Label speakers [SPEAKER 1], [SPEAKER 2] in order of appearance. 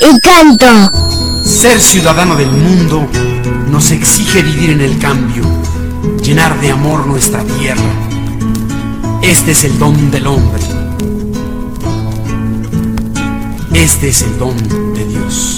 [SPEAKER 1] y canto.
[SPEAKER 2] Ser ciudadano del mundo nos exige vivir en el cambio, llenar de amor nuestra tierra. Este es el don del hombre. Este es el don